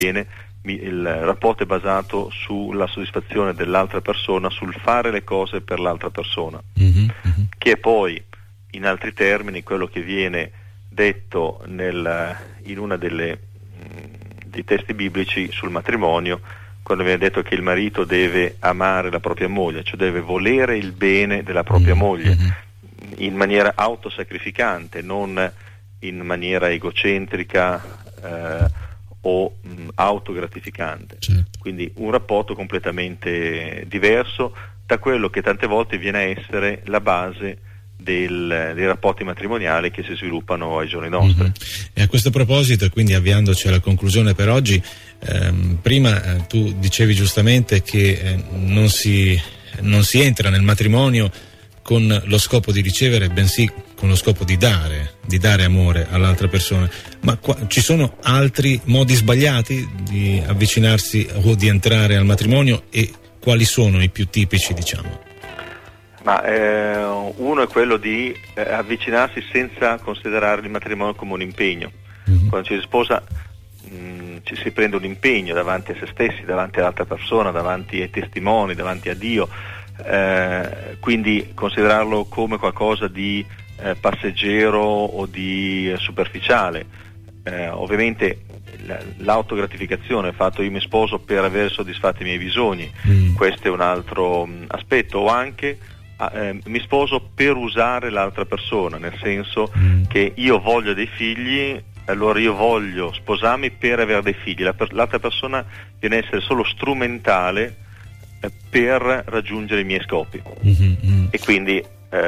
il rapporto è basato sulla soddisfazione dell'altra persona, sul fare le cose per l'altra persona, che è poi, in altri termini, quello che viene detto in una dei testi biblici sul matrimonio, quando viene detto che il marito deve amare la propria moglie, cioè deve volere il bene della propria moglie in maniera autosacrificante, non in maniera egocentrica o autogratificante. Certo. Quindi un rapporto completamente diverso da quello che tante volte viene a essere la base dei rapporti matrimoniali che si sviluppano ai giorni nostri. E a questo proposito, quindi avviandoci alla conclusione per oggi, prima tu dicevi giustamente che non si entra nel matrimonio con lo scopo di ricevere, bensì con lo scopo di dare amore all'altra persona. Ma ci sono altri modi sbagliati di avvicinarsi o di entrare al matrimonio, e quali sono i più tipici, diciamo? Ma uno è quello di avvicinarsi senza considerare il matrimonio come un impegno. Quando ci si sposa ci si prende un impegno davanti a se stessi, davanti all'altra persona, davanti ai testimoni, davanti a Dio, quindi considerarlo come qualcosa di passeggero o di superficiale. Ovviamente l'autogratificazione, fatto io mi sposo per aver soddisfatto i miei bisogni, questo è un altro aspetto. O anche mi sposo per usare l'altra persona, nel senso che io voglio dei figli, allora io voglio sposarmi per avere dei figli, l'altra persona viene a essere solo strumentale per raggiungere i miei scopi. E quindi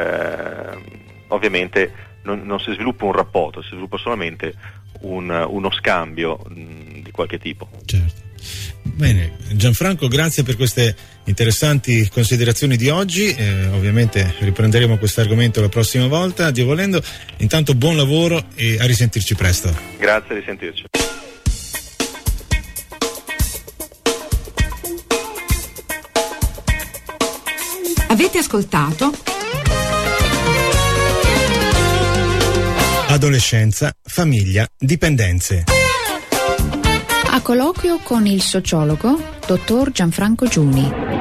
ovviamente non si sviluppa un rapporto, si sviluppa solamente uno scambio di qualche tipo. Certo. Bene, Gianfranco, grazie per queste interessanti considerazioni di oggi. Ovviamente riprenderemo questo argomento la prossima volta, Dio volendo. Intanto buon lavoro e a risentirci presto. Grazie, a risentirci. Avete ascoltato Adolescenza, famiglia, dipendenze. A colloquio con il sociologo dottor Gianfranco Giuni.